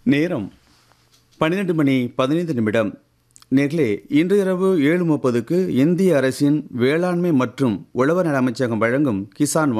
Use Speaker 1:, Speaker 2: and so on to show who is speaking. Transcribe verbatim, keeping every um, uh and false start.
Speaker 1: நேரம் பன்னிரண்டு மணி பதினைந்து நிமிடம். நேர்களே, இன்று இரவு ஏழு முப்பதுக்கு இந்திய அரசின் வேளாண்மை மற்றும் உழவர் நல அமைச்சகம் வழங்கும் கிசான்